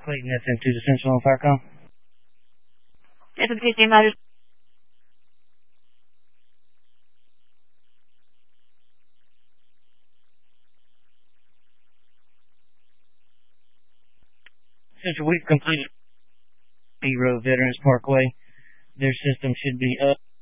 Clayton, FM2 to Central on Firecom. FM2 Matters. Central, we've completed B Road Veterans Parkway. Their system should be up.